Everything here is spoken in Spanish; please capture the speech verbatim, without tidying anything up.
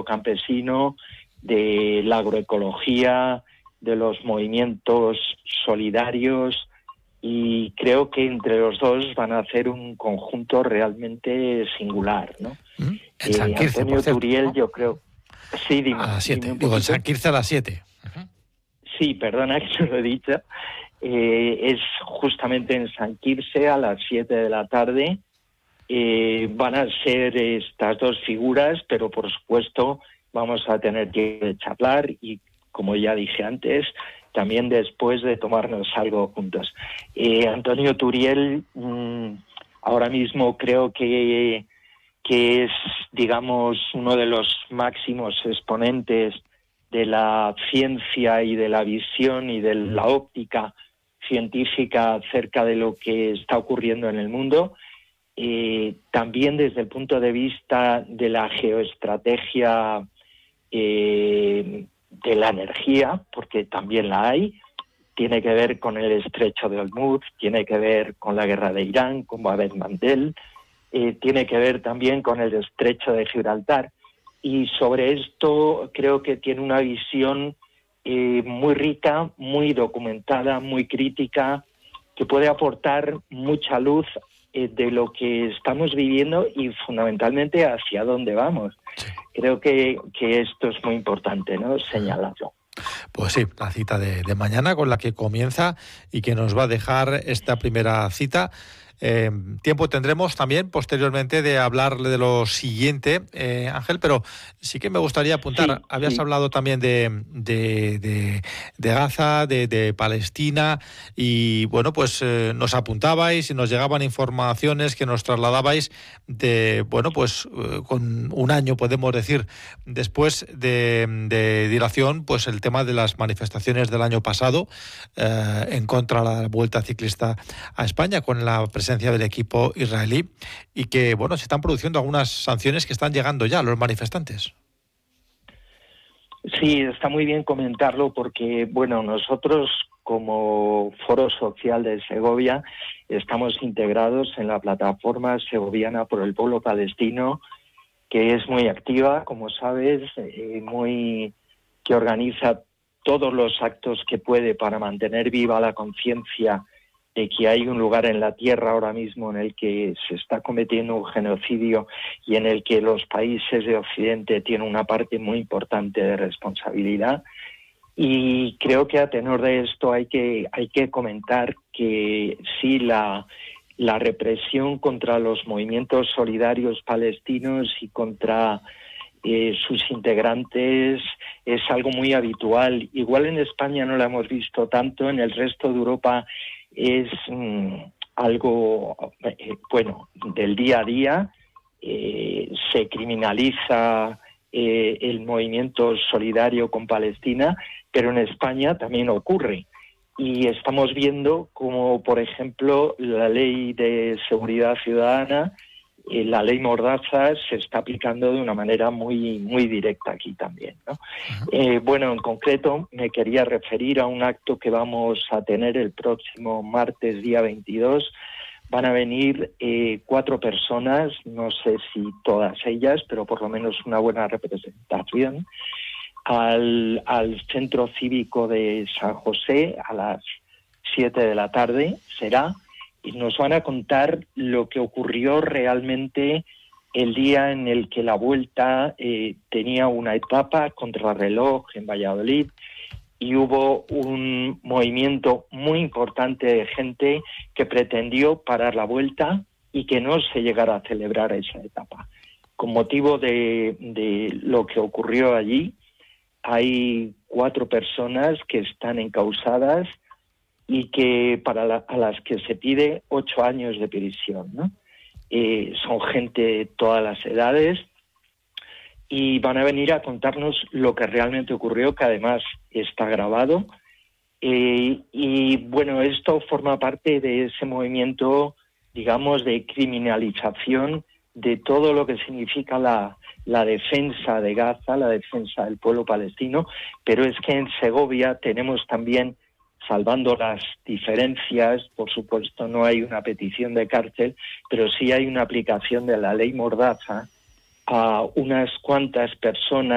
campesino, de la agroecología, de los movimientos solidarios, y creo que entre los dos van a hacer un conjunto realmente singular, ¿no? ¿Mm? En Eh, San Quirce, Antonio por cierto, Turiel, ¿no? yo creo... Sí, dime. A las siete. Dime un Digo, en poquito. San Quirce a las siete. Uh-huh. Sí, perdona que se lo he dicho. Eh, es justamente en San Quirce a las siete de la tarde. Eh, van a ser estas dos figuras, pero por supuesto vamos a tener que charlar y, como ya dije antes, también después de tomarnos algo juntos. Eh, Antonio Turiel, mmm, ahora mismo creo que, que es, digamos, uno de los máximos exponentes de la ciencia y de la visión y de la óptica científica acerca de lo que está ocurriendo en el mundo. Eh, también desde el punto de vista de la geoestrategia eh, de la energía, porque también la hay, tiene que ver con el estrecho de Hormuz, tiene que ver con la guerra de Irán, con Bab el-Mandeb, eh, tiene que ver también con el estrecho de Gibraltar. Y sobre esto creo que tiene una visión eh, muy rica, muy documentada, muy crítica, que puede aportar mucha luz eh, de lo que estamos viviendo y fundamentalmente hacia dónde vamos. Sí. Creo que, que esto es muy importante, ¿no?, señalarlo. Pues sí, la cita de, de mañana con la que comienza y que nos va a dejar esta primera cita. Eh, tiempo tendremos también posteriormente de hablarle de lo siguiente, eh, Ángel, pero sí que me gustaría apuntar, Sí, habías sí. hablado también de, de, de, de Gaza, de, de Palestina, y bueno, pues eh, nos apuntabais y nos llegaban informaciones que nos trasladabais de, bueno, pues eh, con un año, podemos decir, después de, de dilación, pues el tema de las manifestaciones del año pasado eh, en contra de la Vuelta Ciclista a España, con la presencia del equipo israelí, y que, bueno, se están produciendo algunas sanciones que están llegando ya a los manifestantes. Sí, está muy bien comentarlo porque, bueno, nosotros como Foro Social de Segovia estamos integrados en la plataforma segoviana por el pueblo palestino, que es muy activa, como sabes, eh, muy que organiza todos los actos que puede para mantener viva la conciencia de que hay un lugar en la tierra ahora mismo en el que se está cometiendo un genocidio y en el que los países de Occidente tienen una parte muy importante de responsabilidad. Y creo que a tenor de esto hay que, hay que comentar que sí, la, la represión contra los movimientos solidarios palestinos y contra eh, sus integrantes es algo muy habitual. Igual en España no lo hemos visto tanto, en el resto de Europa es mm, algo, eh, bueno, del día a día. Eh, se criminaliza eh, el movimiento solidario con Palestina, pero en España también ocurre. Y estamos viendo como, por ejemplo, la ley de seguridad ciudadana, eh, la ley Mordaza, se está aplicando de una manera muy, muy directa aquí también, ¿no? Eh, bueno, en concreto me quería referir a un acto que vamos a tener el próximo martes, día veintidós. Van a venir eh, cuatro personas, no sé si todas ellas, pero por lo menos una buena representación, al, al Centro Cívico de San José a las siete de la tarde será, y nos van a contar lo que ocurrió realmente el día en el que la Vuelta eh, tenía una etapa contrarreloj en Valladolid y hubo un movimiento muy importante de gente que pretendió parar la Vuelta y que no se llegara a celebrar esa etapa. Con motivo de, de lo que ocurrió allí, hay cuatro personas que están encausadas y que para la, a las que se pide ocho años de prisión, ¿no? Eh, son gente de todas las edades y van a venir a contarnos lo que realmente ocurrió, que además está grabado. Eh, y bueno, esto forma parte de ese movimiento, digamos, de criminalización de todo lo que significa la, la defensa de Gaza, la defensa del pueblo palestino, pero es que en Segovia tenemos también, salvando las diferencias, por supuesto no hay una petición de cárcel, pero sí hay una aplicación de la ley Mordaza a unas cuantas personas